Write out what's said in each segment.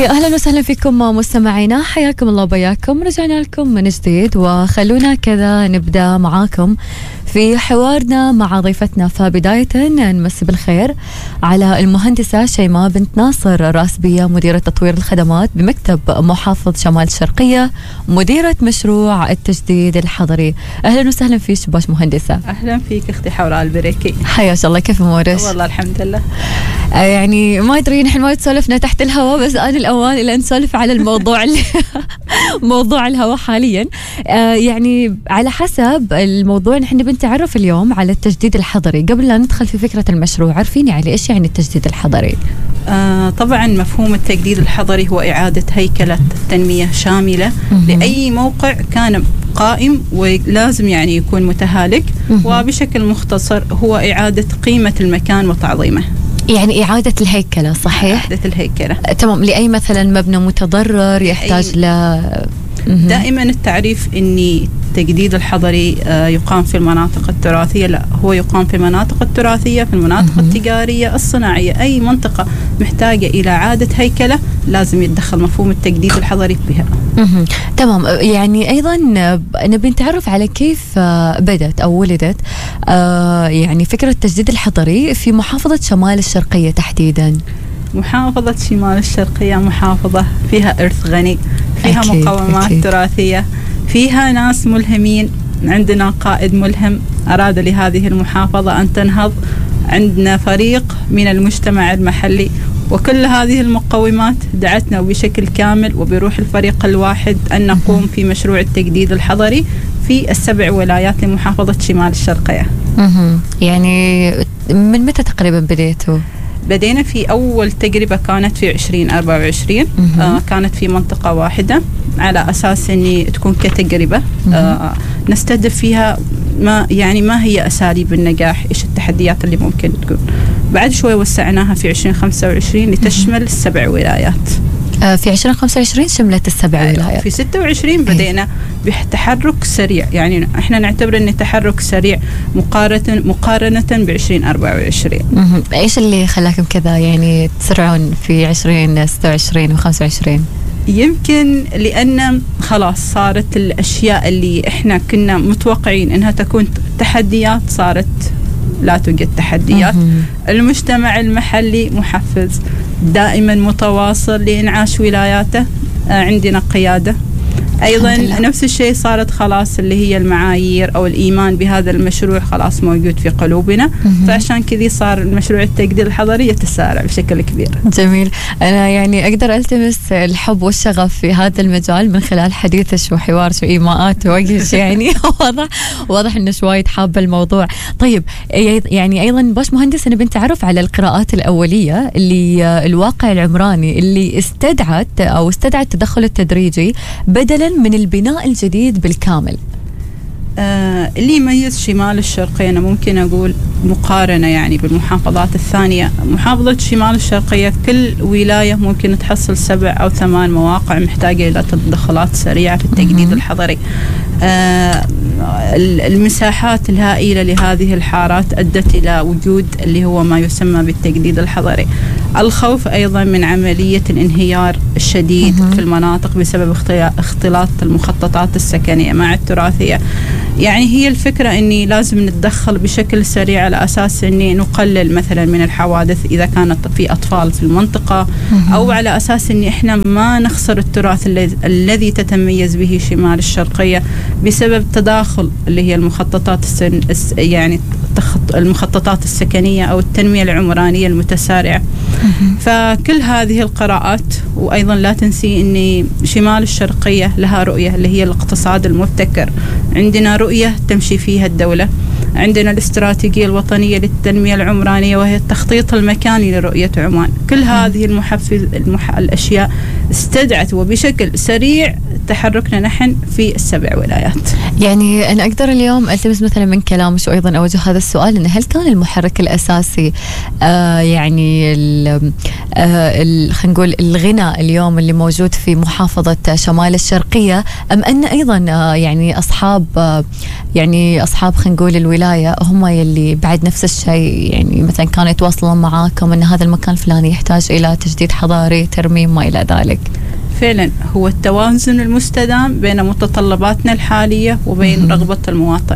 يا أهلا وسهلا فيكم مستمعينا، حياكم الله وبياكم. رجعنا لكم من جديد وخلونا كذا نبدأ معاكم في حوارنا مع ضيفتنا. فبداية نمسي بالخير على المهندسة شيماء بنت ناصر راسبية، مديرة تطوير الخدمات بمكتب محافظ شمال الشرقية، مديرة مشروع التجديد الحضري. أهلا وسهلا فيك باش مهندسة. أهلا فيك أختي حوراء البريكي. حياك الله، كيف أمورك؟ والله الحمد لله. يعني ما أدري نحن ما تسولفنا تحت الهواء، بس آن الأوان إلى نسولف على الموضوع موضوع الهواء حاليا. يعني على حسب الموضوع نحن بنتعرف اليوم على التجديد الحضري. قبل لا ندخل في فكرة المشروع، عرفيني على إيش يعني التجديد الحضري؟ طبعا مفهوم التجديد الحضري هو إعادة هيكلة تنمية شاملة لأي موقع كان قائم ولازم يعني يكون متهالك، وبشكل مختصر هو إعادة قيمة المكان وتعظيمه. يعني إعادة الهيكلة، صحيح؟ إعادة الهيكلة، تمام. لأي مثلا مبنى متضرر يحتاج دائما التعريف إني التجديد الحضري يقام في المناطق التراثية، لا، هو يقام في المناطق التراثية، في المناطق التجارية، الصناعية. أي منطقة محتاجة إلى إعادة هيكلة لازم يتدخل مفهوم التجديد الحضري بها. تمام. يعني أيضا نبي نتعرف على كيف بدت أو ولدت يعني فكرة التجديد الحضري في محافظة شمال الشرقية تحديدا. محافظة شمال الشرقية محافظة فيها إرث غني، فيها مقومات تراثية، فيها ناس ملهمين. عندنا قائد ملهم أراد لهذه المحافظة أن تنهض، عندنا فريق من المجتمع المحلي، وكل هذه المقومات دعتنا بشكل كامل وبروح الفريق الواحد أن نقوم في مشروع التجديد الحضري في 7 ولايات لمحافظة شمال الشرقية. يعني من متى تقريبا بديتوا؟ بدينا في أول تجربة كانت في 2024. كانت في منطقة واحدة على أساس أني تكون كتجربة نستهدف فيها ما هي أساليب النجاح، إيش التحديات اللي ممكن تكون. بعد شوي وسعناها في 2025 لتشمل 7 ولايات. في 2025 شملت 7 ولايات. في 26 بدينا بتحرك سريع، يعني احنا نعتبر ان تحرك سريع مقارنة ب 2024. ايش اللي خلاكم كذا يعني تسرعون في 2026 و25؟ يمكن لأن خلاص صارت الأشياء اللي احنا كنا متوقعين انها تكون تحديات صارت لا توجد تحديات. المجتمع المحلي محفز دائما متواصل لإنعاش ولاياته. عندنا قيادة أيضا نفس الشيء، صارت خلاص اللي هي المعايير أو الإيمان بهذا المشروع خلاص موجود في قلوبنا. فعشان كذي صار المشروع التجديد الحضري يتسارع بشكل كبير. جميل. أنا يعني أقدر ألتمس الحب والشغف في هذا المجال من خلال حديثك وحوارك وإيماءات ووجهك. يعني واضح إنه شوي حابة الموضوع. طيب يعني أيضا باش مهندس، أنا بنتعرف على القراءات الأولية اللي الواقع العمراني اللي استدعت التدخل التدريجي بدلا من البناء الجديد بالكامل. اللي يميز شمال الشرقية أنا ممكن أقول مقارنة يعني بالمحافظات الثانية، محافظة شمال الشرقية كل ولاية ممكن تحصل 7 أو 8 مواقع محتاجة إلى تدخلات سريعة في التجديد الحضري. المساحات الهائلة لهذه الحارات أدت إلى وجود اللي هو ما يسمى بالتجديد الحضري. الخوف أيضا من عملية الانهيار الشديد في المناطق بسبب اختلاط المخططات السكنية مع التراثية. يعني هي الفكرة أني لازم نتدخل بشكل سريع على أساس أني نقلل مثلا من الحوادث إذا كانت في أطفال في المنطقة، أو على أساس أني إحنا ما نخسر التراث الذي تتميز به شمال الشرقية بسبب تداخل اللي هي المخططات يعني المخططات السكنية أو التنمية العمرانية المتسارعة. فكل هذه القراءات، وأيضا لا تنسي أن شمال الشرقية لها رؤية اللي هي الاقتصاد المبتكر. عندنا رؤية تمشي فيها الدولة، عندنا الاستراتيجية الوطنية للتنمية العمرانية وهي التخطيط المكاني لرؤية عمان. كل هذه الأشياء استدعت وبشكل سريع تحركنا نحن في ال7 ولايات. يعني أنا أقدر اليوم ألتمس مثلا من كلامك وأيضا أوجه هذا السؤال، إن هل كان المحرك الأساسي يعني خلينا نقول الغنى اليوم اللي موجود في محافظة شمال الشرقية، أم أن أيضا يعني أصحاب خلينا نقول الولاية هم يلي بعد نفس الشيء، يعني مثلا كانوا يتواصلون معاكم أن هذا المكان الفلاني يحتاج إلى تجديد حضاري، ترميم، ما إلى ذلك؟ فعلا هو التوازن المستدام بين متطلباتنا الحالية وبين رغبة المواطن.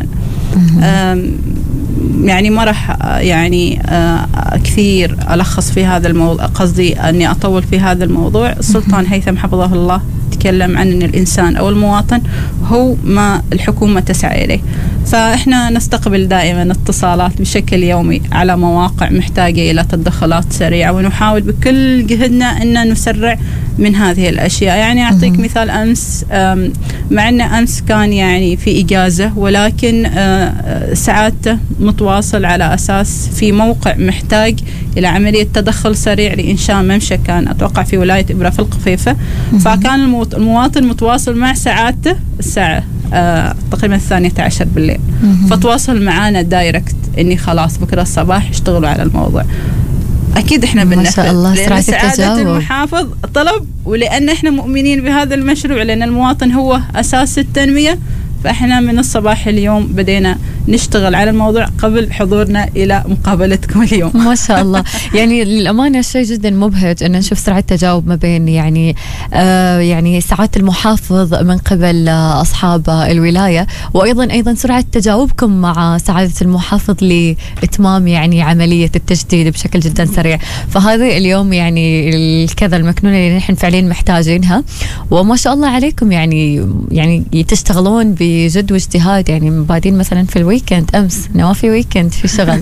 يعني ما راح يعني كثير ألخص في هذا الموضوع، قصدي أني أطول في هذا الموضوع. السلطان هيثم حفظه الله تكلم عن أن الإنسان أو المواطن هو ما الحكومة تسعى إليه، فإحنا نستقبل دائما اتصالات بشكل يومي على مواقع محتاجة إلى تدخلات سريعة، ونحاول بكل جهدنا أن نسرع من هذه الأشياء. يعني أعطيك مثال، أمس مع أن أمس كان يعني في إجازة، ولكن سعادته متواصل على أساس في موقع محتاج إلى عملية تدخل سريع لإنشاء ممشى، كان أتوقع في ولاية إبرة في القفيفة. فكان المواطن متواصل مع سعادته الساعة تقريبا 12 بالليل، فتواصل معانا دايركت إني خلاص بكرة الصباح اشتغلوا على الموضوع. أكيد إحنا بننفذ لأن سعادة المحافظ طلب، ولأن إحنا مؤمنين بهذا المشروع، لأن المواطن هو أساس التنمية. فإحنا من الصباح اليوم بدينا نشتغل على الموضوع قبل حضورنا إلى مقابلتكم اليوم. ما شاء الله. يعني للأمانة شيء جدا مبهج أن نشوف سرعة تجاوب ما بين يعني سعادة المحافظ من قبل أصحاب الولاية، وأيضا سرعة تجاوبكم مع سعادة المحافظ لإتمام يعني عملية التجديد بشكل جدا سريع. فهذه اليوم يعني الكذا المكنونة اللي نحن فعليا محتاجينها، وما شاء الله عليكم يعني تشتغلون بجد واجتهاد. يعني بادين مثلا في الويكند، أمس ما في ويكند، في شغل.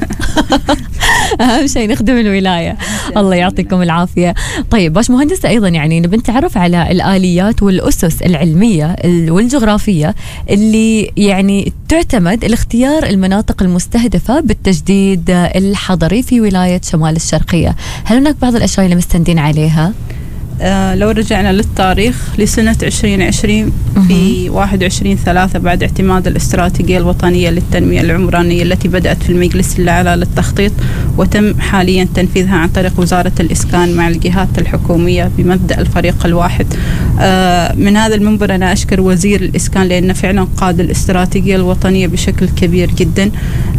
أهم شيء نخدم الولاية. الله يعطيكم العافية. طيب باش مهندسة، أيضا يعني نبي نتعرف على الآليات والأسس العلمية والجغرافية اللي يعني تعتمد لاختيار المناطق المستهدفة بالتجديد الحضري في ولاية شمال الشرقية. هل هناك بعض الأشياء اللي مستندين عليها؟ لو رجعنا للتاريخ لسنة 2020 في 21/3 بعد اعتماد الاستراتيجية الوطنية للتنمية العمرانية التي بدأت في المجلس الأعلى للتخطيط وتم حاليا تنفيذها عن طريق وزارة الإسكان مع الجهات الحكومية بمبدأ الفريق الواحد. من هذا المنبر أنا أشكر وزير الإسكان لأنه فعلا قاد الاستراتيجية الوطنية بشكل كبير جدا.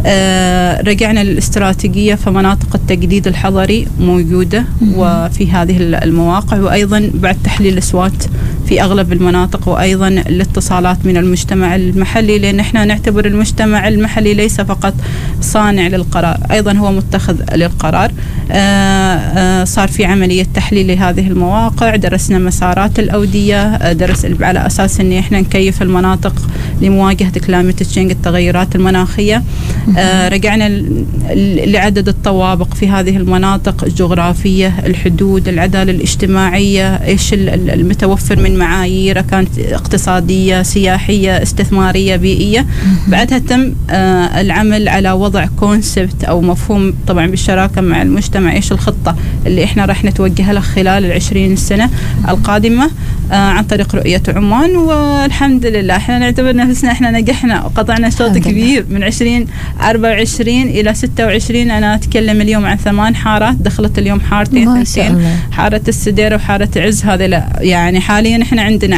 رجعنا للاستراتيجية، فمناطق التجديد الحضري موجودة وفي هذه المواقع، وأيضا بعد تحليل أصوات في أغلب المناطق، وأيضا الاتصالات من المجتمع المحلي، لأن احنا نعتبر المجتمع المحلي ليس فقط صانع للقرار، أيضا هو متخذ للقرار. صار في عملية تحليل لهذه المواقع، درسنا مسارات الأودية، درس على أساس أن احنا نكيف المناطق لمواجهة كلايمت تشينج، التغيرات المناخية. رجعنا لعدد الطوابق في هذه المناطق الجغرافية، الحدود، العدالة الاجتماعية، إيش المتوفر من معايير كانت اقتصادية، سياحية، استثمارية، بيئية. بعدها تم العمل على وضع كونسبت أو مفهوم طبعا بالشراكة مع المجتمع، إيش الخطة اللي إحنا راح نتوجه لها خلال 20 سنة القادمة عن طريق رؤية عمان. والحمد لله إحنا نعتبر نفسنا إحنا نجحنا وقطعنا شوط كبير من 2024 إلى 26. أنا أتكلم اليوم عن 8 حارات، دخلت اليوم حارتين ثنتين، حارة السديرة وحارة عز. هذا لا يعني حاليا إحنا عندنا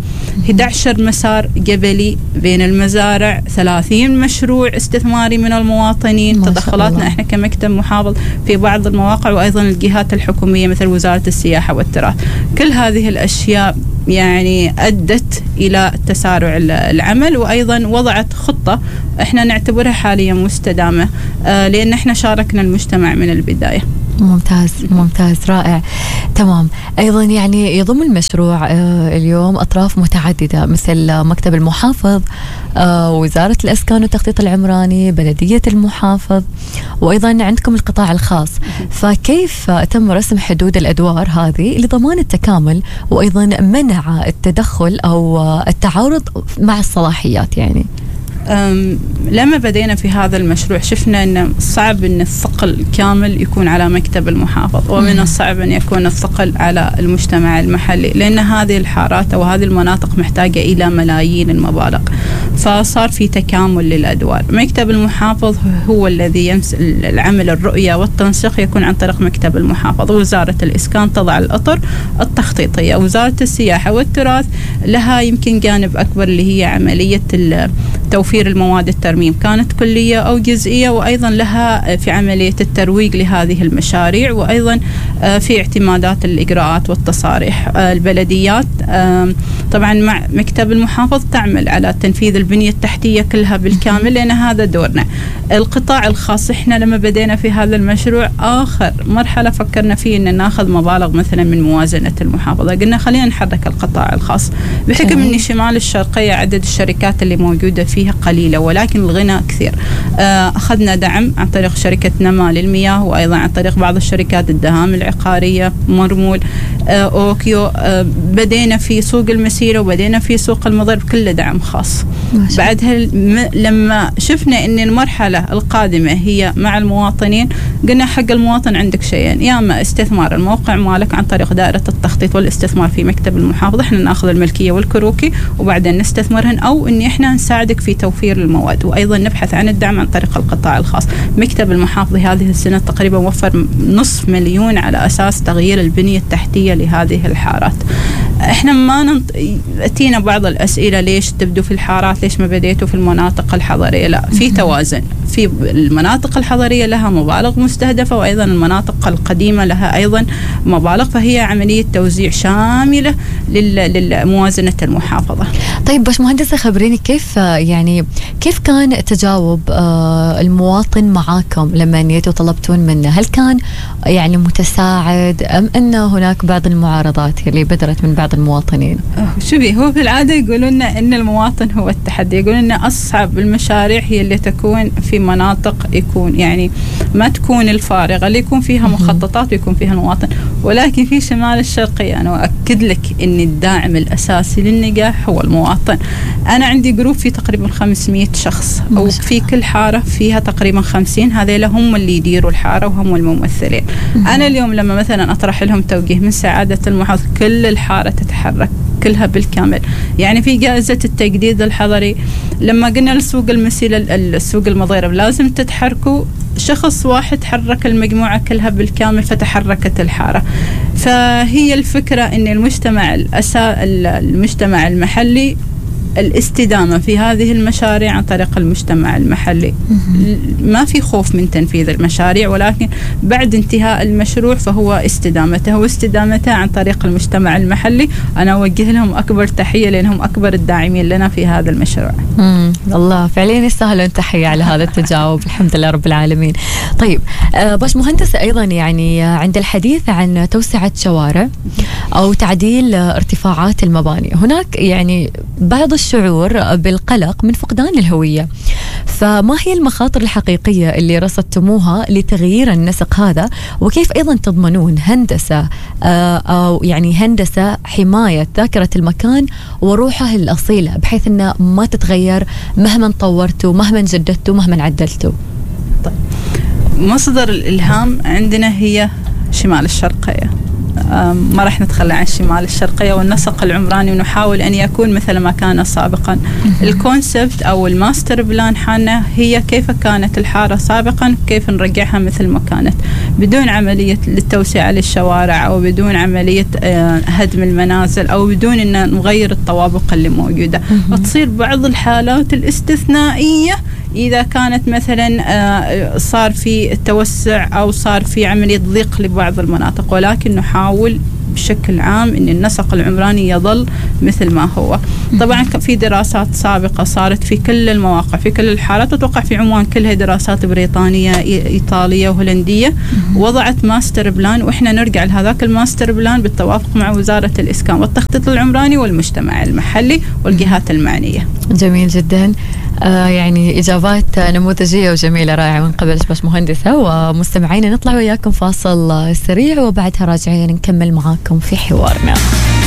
11 مسار جبلي بين المزارع، 30 مشروع استثماري من المواطنين. تدخلاتنا إحنا كمكتب محافظ في بعض المواقع، وأيضا الجهات الحكومية مثل وزارة السياحة والتراث. كل هذه الأشياء يعني أدت إلى تسارع العمل، وأيضا وضعت خطة إحنا نعتبرها حاليا مستدامة، لأن إحنا شاركنا المجتمع من البداية. ممتاز رائع. تمام. أيضا يعني يضم المشروع اليوم أطراف متعددة مثل مكتب المحافظ، وزارة الإسكان والتخطيط العمراني، بلدية المحافظ، وأيضا عندكم القطاع الخاص. فكيف تم رسم حدود الأدوار هذه لضمان التكامل وأيضا منع التدخل أو التعارض مع الصلاحيات؟ يعني لما بدينا في هذا المشروع شفنا أن صعب أن الثقل كامل يكون على مكتب المحافظ، ومن الصعب أن يكون الثقل على المجتمع المحلي، لأن هذه الحارات أو هذه المناطق محتاجة إلى ملايين المبالغ، فصار في تكامل للأدوار. مكتب المحافظ هو الذي العمل الرؤية والتنسيق يكون عن طريق مكتب المحافظ. وزارة الإسكان تضع الأطر التخطيطية. وزارة السياحة والتراث لها يمكن جانب أكبر اللي هي عملية توفير المواد الترميم، كانت كلية أو جزئية، وأيضا لها في عملية الترويج لهذه المشاريع، وأيضا في اعتمادات الإجراءات والتصاريح. البلديات طبعا مع مكتب المحافظ تعمل على تنفيذ البنية التحتية كلها بالكامل، لأن هذا دورنا. القطاع الخاص إحنا لما بدينا في هذا المشروع آخر مرحلة فكرنا فيه إن ناخذ مبالغ مثلا من موازنة المحافظة، قلنا خلينا نحرك القطاع الخاص، بحكم إن شمال الشرقية عدد الشركات اللي موجودة فيها قليلة ولكن الغنى كثير. أخذنا دعم عن طريق شركة نما للمياه، وأيضا عن طريق بعض الشركات الدهام العقارية، مرمول، أوكيو. بدينا في سوق المسيرة وبدينا في سوق المضرب، كله دعم خاص. بعدها لما شفنا أن المرحلة القادمة هي مع المواطنين، قلنا حق المواطن عندك شيئين، يا أما استثمار الموقع مالك عن طريق دائرة التخطيط والاستثمار في مكتب المحافظة، احنا ناخذ الملكية والكروكي وبعدين نستثمرهن، أو أن احنا نساعدك في توفير المواد، وأيضا نبحث عن الدعم عن طريق القطاع الخاص. مكتب المحافظة هذه السنة تقريبا وفر 500,000 على أساس تغيير البنية التحتية لهذه الحارات. احنا ما اتينا بعض الأسئلة، ليش تبدو في الحارات، ليش ما بديتوا في المناطق الحضرية؟ لا، في توازن، في المناطق الحضرية لها مبالغ مستهدفة، وأيضا المناطق القديمة لها أيضا مبالغ، فهي عملية توزيع شاملة لموازنة المحافظة. طيب باش مهندسة خبريني كيف كان تجاوب المواطن معاكم لما نيتوا طلبتون منه؟ هل كان متساعد أم أن هناك بعض المعارضات اللي بدرت من بعض المواطنين؟ شوفي، هو في العادة يقولون لنا إن المواطن هو التحدي، يقولون لنا أصعب المشاريع هي اللي تكون في مناطق يكون ما تكون الفارغة، اللي يكون فيها مخططات ويكون فيها المواطن. ولكن في شمال الشرقية أنا أؤكد لك إن الداعم الأساسي للنجاح هو المواطن. أنا عندي جروب فيه تقريبا 500 شخص، أو في كل حارة فيها تقريبا 50، هذيلا هم اللي يديروا الحارة وهم الممثلين. أنا اليوم لما مثلا أطرح لهم توجيه من سعادة المحافظ، كل الحارة تتحرك كلها بالكامل. في جائزة التجديد الحضري لما قلنا لسوق المسيلة السوق المضيرب لازم تتحركوا، شخص واحد حرك المجموعة كلها بالكامل فتحركت الحارة. فهي الفكرة ان المجتمع المحلي الاستدامة في هذه المشاريع عن طريق المجتمع المحلي. ما في خوف من تنفيذ المشاريع، ولكن بعد انتهاء المشروع فهو واستدامته عن طريق المجتمع المحلي. أنا أوجه لهم أكبر تحية لأنهم أكبر الداعمين لنا في هذا المشروع. الله فعليا يستاهلون تحية على هذا التجاوب. الحمد لله رب العالمين. طيب باش مهندسة أيضا عند الحديث عن توسعة شوارع أو تعديل ارتفاعات المباني، هناك بعض الشعور بالقلق من فقدان الهوية، فما هي المخاطر الحقيقية اللي رصدتموها لتغيير النسق هذا؟ وكيف أيضا تضمنون هندسة أو هندسة حماية ذاكرة المكان وروحه الأصيلة، بحيث أنه ما تتغير مهما طورتوا مهما جددتوا مهما عدلتوا؟ طيب، مصدر الإلهام عندنا هي شمال الشرقية، ما راح نتخلى عن الشمال الشرقية والنسق العمراني، ونحاول أن يكون مثل ما كان سابقا. الكونسبت أو الماستر بلان حالنا هي كيف كانت الحارة سابقا، كيف نرجعها مثل ما كانت، بدون عملية للتوسعة للشوارع، أو بدون عملية هدم المنازل، أو بدون أن نغير الطوابق اللي موجودة. وتصير بعض الحالات الاستثنائية إذا كانت مثلا صار في توسع أو صار في عملية ضيق لبعض المناطق، ولكن نحاول بشكل عام أن النسق العمراني يظل مثل ما هو. طبعا في دراسات سابقة صارت في كل المواقع في كل الحالات، وتوقع في عمان كلها دراسات بريطانية إيطالية وهولندية وضعت ماستر بلان، وإحنا نرجع لهذاك الماستر بلان بالتوافق مع وزارة الإسكان والتخطيط العمراني والمجتمع المحلي والجهات المعنية. جميل جدا. إجابات نموذجية وجميلة رائعة من قبل باش مهندسة. ومستمعينا نطلع وياكم فاصل سريع، وبعدها راجعين نكمل معاكم في حوارنا.